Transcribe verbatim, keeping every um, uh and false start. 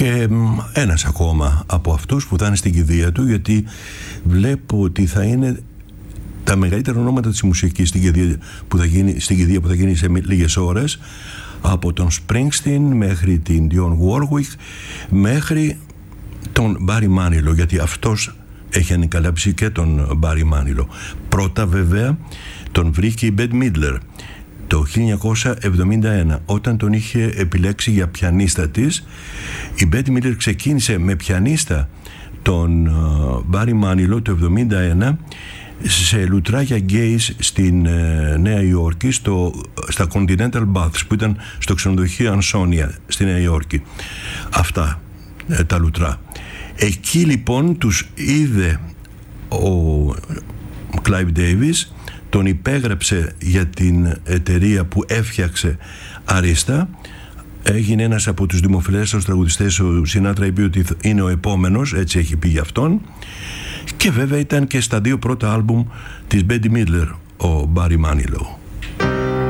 Και ένας ακόμα από αυτούς που θα είναι στην κηδεία του, γιατί βλέπω ότι θα είναι τα μεγαλύτερα ονόματα της μουσικής στην κηδεία που θα γίνει, στην κηδεία που θα γίνει σε λίγες ώρες, από τον Springsteen μέχρι την Dionne Warwick μέχρι τον Barry Manilow, γιατί αυτός έχει ανακαλύψει και τον Barry Manilow. Πρώτα βέβαια τον βρήκε η Bette Midler το χίλια εννιακόσια εβδομήντα ένα, όταν τον είχε επιλέξει για πιανίστα της. Η Bette Midler ξεκίνησε με πιανίστα τον uh, Barry Manilow το εβδομήντα ένα σε λουτράκια γκέις στην uh, Νέα Υόρκη, στο, στα Continental Baths, που ήταν στο ξενοδοχείο Ανσόνια στη Νέα Υόρκη. Αυτά uh, τα λουτρά. Εκεί λοιπόν τους είδε ο Clive Davis, τον υπέγραψε για την εταιρεία που έφτιαξε αρίστα. Έγινε ένας από τους δημοφιλέστερους τραγουδιστές. Ο Σινάτρα είπε ότι είναι ο επόμενος, έτσι έχει πει για αυτόν. Και βέβαια ήταν και στα δύο πρώτα άλμπουμ της Bette Midler ο Barry Manilow.